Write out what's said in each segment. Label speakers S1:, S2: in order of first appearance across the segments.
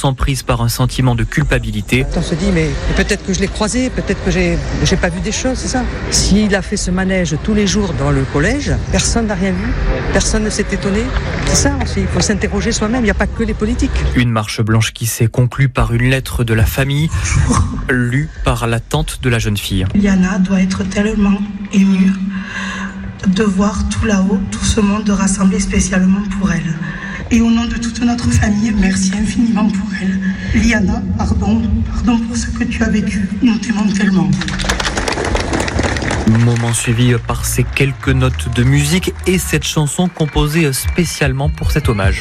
S1: sent prise par un sentiment de culpabilité.
S2: On se dit, mais peut-être que je l'ai croisé, peut-être que j'ai pas vu des choses, c'est ça. S'il a fait ce manège tous les jours dans le collège, personne n'a rien vu, personne ne s'est étonné. C'est ça aussi, il faut s'interroger soi-même, il n'y a pas que les politiques. Une marche blanche qui s'est conclue par une lettre de la famille, lue par la tante de la jeune fille.
S3: Liana doit être tellement émue de voir tout là-haut, tout ce monde rassemblé spécialement pour elle. Et au nom de toute notre famille, merci infiniment pour elle. Liana, pardon pour ce que tu as vécu. Nous t'aimons tellement.
S1: Moment suivi par ces quelques notes de musique et cette chanson composée spécialement pour cet hommage.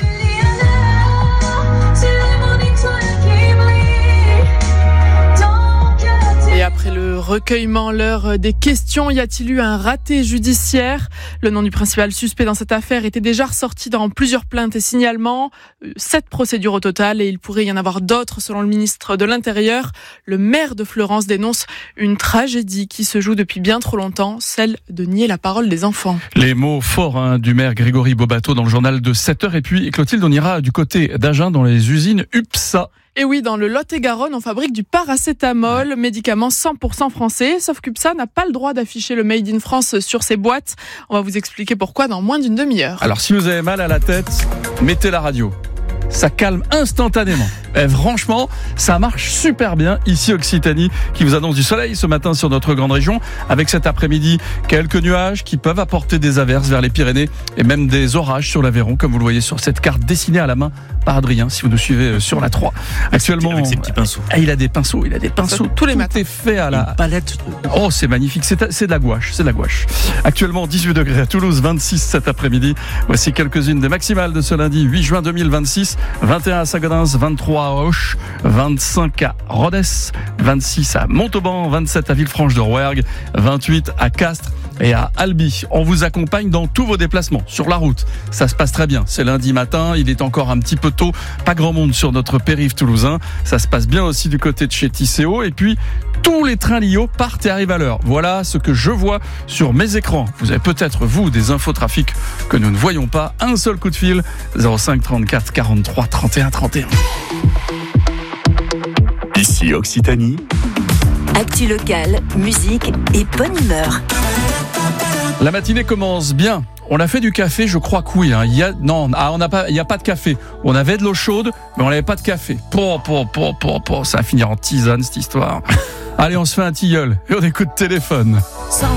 S4: Et après le recueillement, l'heure des questions, y a-t-il eu un raté judiciaire ? Le nom du principal suspect dans cette affaire était déjà ressorti dans plusieurs plaintes et signalements. 7 procédures au total et il pourrait y en avoir d'autres selon le ministre de l'Intérieur. Le maire de Fleurance dénonce une tragédie qui se joue depuis bien trop longtemps, celle de nier la parole des enfants.
S5: Les mots forts du maire Grégory Bobato dans le journal de 7h. Et puis Clotilde, on ira du côté d'Agen dans les usines UPSA.
S4: Et oui, dans le Lot-et-Garonne, on fabrique du paracétamol, médicament 100% français, sauf qu'UPSA n'a pas le droit d'afficher le Made in France sur ses boîtes. On va vous expliquer pourquoi dans moins d'une demi-heure.
S5: Alors si vous avez mal à la tête, mettez la radio. Ça calme instantanément. Et franchement, ça marche super bien ici Occitanie qui vous annonce du soleil ce matin sur notre grande région avec cet après-midi quelques nuages qui peuvent apporter des averses vers les Pyrénées et même des orages sur l'Aveyron comme vous le voyez sur cette carte dessinée à la main par Adrien si vous nous suivez sur la 3. Actuellement
S6: avec ses petits pinceaux.
S5: Il a des pinceaux,
S4: tous les matins.
S5: Tout est fait à la
S6: palette.
S5: Oh, c'est magnifique, c'est de la gouache, Actuellement 18 degrés à Toulouse, 26 cet après-midi. Voici quelques-unes des maximales de ce lundi 8 juin 2026. 21 à Sagadens, 23 à Auch, 25 à Rodez, 26 à Montauban, 27 à Villefranche-de-Rouergue, 28 à Castres et à Albi. On vous accompagne dans tous vos déplacements sur la route. Ça se passe très bien. C'est lundi matin, il est encore un petit peu tôt. Pas grand monde sur notre périph' toulousain. Ça se passe bien aussi du côté de chez Tisséo. Et puis, tous les trains Lio partent et arrivent à l'heure. Voilà ce que je vois sur mes écrans. Vous avez peut-être, vous, des infotrafics que nous ne voyons pas. Un seul coup de fil, 05 34 43 31 31.
S6: Ici Occitanie.
S7: Actu locale, musique et bonne humeur.
S5: La matinée commence bien. On a fait du café, je crois que oui. Il y a pas de café. On avait de l'eau chaude, mais on n'avait pas de café. Ça va finir en tisane cette histoire. Allez, on se fait un tilleul et on écoute téléphone.